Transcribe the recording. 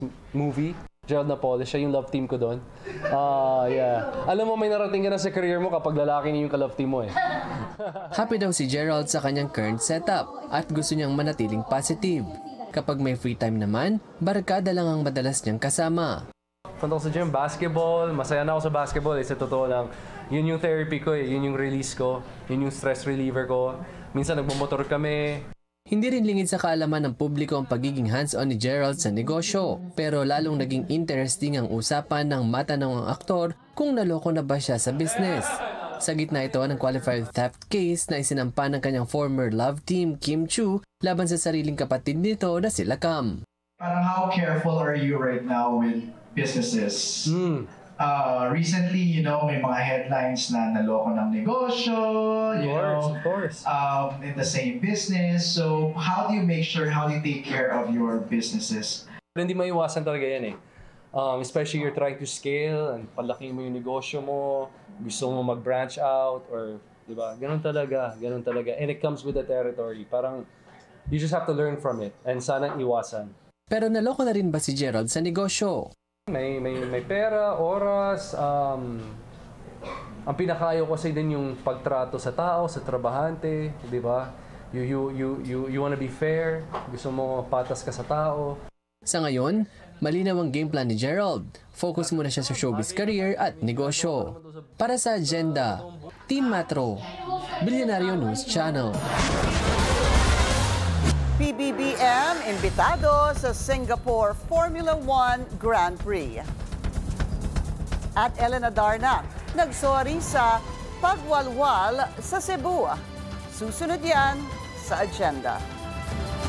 movie. Gerald Napoles, siya yung love team ko doon. Yeah. Alam mo, may narating ka na sa career mo kapag lalaki niyo yung ka-love team mo eh. Happy daw si Gerald sa kanyang current setup at gusto niyang manatiling positive. Kapag may free time naman, barkada lang ang madalas niyang kasama. Punta ko sa gym, basketball, masaya na ako sa basketball eh, sa totoo lang. Yun yung therapy ko eh, yun yung release ko, yun yung stress reliever ko. Minsan nagmumotor kami. Hindi rin lingid sa kaalaman ng publiko ang pagiging hands-on ni Gerald sa negosyo. Pero lalong naging interesting ang usapan ng matanong ang aktor kung naloko na ba siya sa business. Sa gitna ito ng qualified theft case na isinampa ng kanyang former love team Kim Chu laban sa sariling kapatid nito na sila Cam. Parang how careful are you right now with businesses? Recently, may mga headlines na naloko ng negosyo, Of course. In the same business. So, how do you take care of your businesses? Hindi maiwasan talaga yan eh. Especially you're trying to scale and palaki mo yung negosyo mo, gusto mo mag-branch out or, di ba? Ganun talaga. And it comes with the territory. Parang, you just have to learn from it and sana iwasan. Pero naloko na rin ba si Gerald sa negosyo? May pera, oras, ang pinakayo ko kasi din yung pagtrato sa tao, sa trabahante, di ba? You wanna be fair, gusto mo patas ka sa tao. Sa ngayon, malinaw ang game plan ni Gerald. Focus muna siya sa showbiz career at negosyo. Para sa Agenda, Team Metro, Billionario News Channel. PBBM imbitado sa Singapore Formula 1 Grand Prix. At Elena Darna, nagsorry sa pagwalwal sa Cebu. Susunod yan sa Agenda.